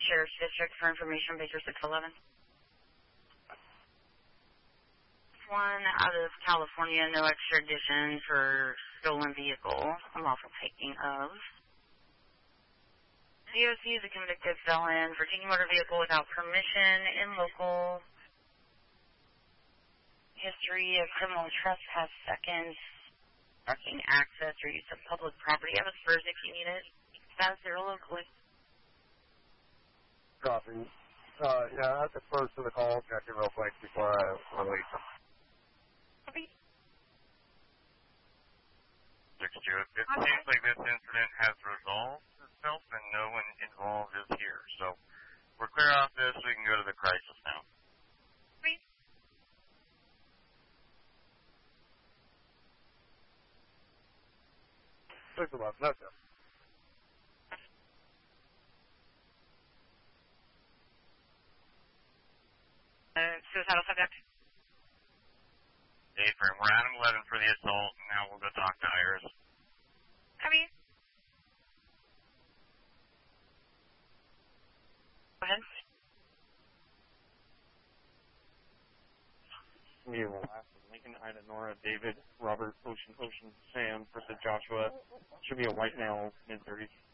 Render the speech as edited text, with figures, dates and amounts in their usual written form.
Sheriff's District for information, Baker 611. One out of California, no extradition for stolen vehicle, unlawful taking of. DOC is a convicted felon for taking motor vehicle without permission in local. History of criminal trespass seconds, parking access or use of public property. I have a Spurs if you need it. That's there locally. Copy. Yeah, that's the first of the call. Check it real quick before I release them. Copy. It seems like this incident has resolved itself and no one involved is here. So we're clear off this. We can go to the crisis now. Please. Thanks a lot. That's it. Suicidal subject. Dayframe, we're at 11 for the assault. Now we'll go talk to Iris. Copy. Go ahead. Lincoln, Ida, Nora, David, Robert, Ocean, Sam, versus Joshua. Should be a white male, mid-30s.